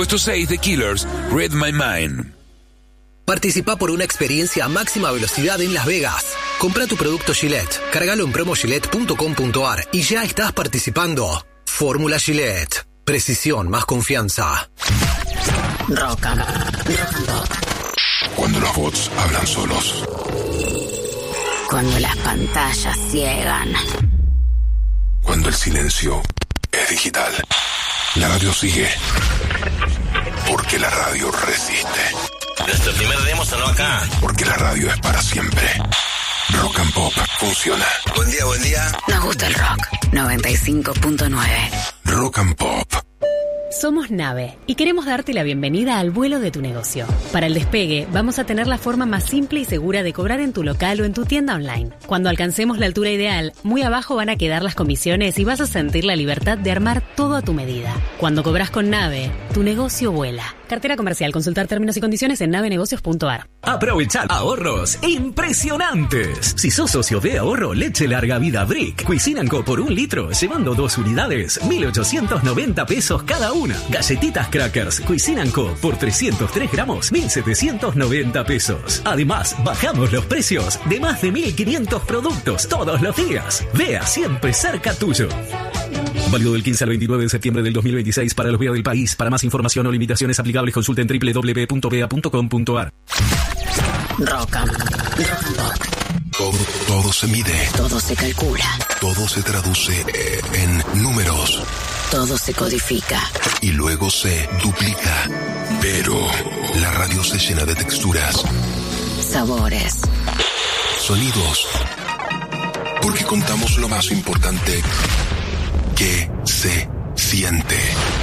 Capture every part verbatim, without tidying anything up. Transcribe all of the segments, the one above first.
Puesto seis, The Killers, Read My Mind. Participá por una experiencia a máxima velocidad en Las Vegas. Compra tu producto Gillette, cargalo en promo gillette punto com punto a r y ya estás participando. Fórmula Gillette. Precisión más confianza. Rock and, rock and pop. Cuando los bots hablan solos. Cuando las pantallas ciegan. Cuando el silencio es digital. La radio sigue. Porque la radio resiste. Nuestro primer demo sonó acá. Porque la radio es para siempre. Rock and Pop funciona. Buen día, buen día. Nos gusta el rock. noventa y cinco punto nueve. Rock and Pop. Somos Nave y queremos darte la bienvenida al vuelo de tu negocio. Para el despegue, vamos a tener la forma más simple y segura de cobrar en tu local o en tu tienda online. Cuando alcancemos la altura ideal, muy abajo van a quedar las comisiones y vas a sentir la libertad de armar todo a tu medida. Cuando cobras con Nave, tu negocio vuela. Cartera comercial. Consultar términos y condiciones en navenegocios punto a r. Aprovechar ahorros impresionantes. Si sos socio de Ahorro Leche Larga Vida Brick, Cuisine and Co por un litro, llevando dos unidades, mil ochocientos noventa pesos cada una. Galletitas Crackers Cuisine and Co por trescientos tres gramos, mil setecientos noventa pesos. Además, bajamos los precios de más de mil quinientos productos todos los días. Vea siempre cerca tuyo. Válido del quince al veintinueve de septiembre del dos mil veintiséis para los B E A del país. Para más información o limitaciones aplicables, consulten doble u doble u doble u punto b e a punto com punto a r. Rock and, rock and pop. Todo, todo se mide. Todo se calcula. Todo se traduce en números. Todo se codifica. Y luego se duplica. Pero la radio se llena de texturas. Sabores. Sonidos. Porque contamos lo más importante que se siente.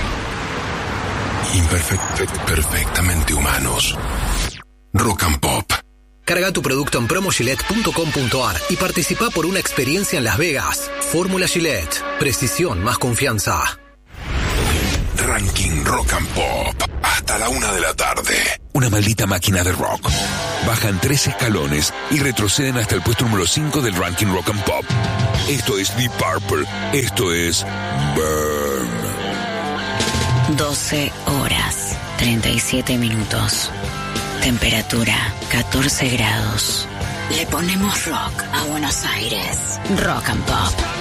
Imperfect, perfectamente humanos. Rock and Pop. Carga tu producto en promo gillette punto com punto a r y participa por una experiencia en Las Vegas. Fórmula Gillette. Precisión más confianza. Ranking Rock and Pop. Hasta la una de la tarde. Una maldita máquina de rock. Bajan tres escalones y retroceden hasta el puesto número cinco del ranking Rock and Pop. Esto es Deep Purple. Esto es Burn. doce horas, treinta y siete minutos. Temperatura, catorce grados. Le ponemos rock a Buenos Aires. Rock and Pop.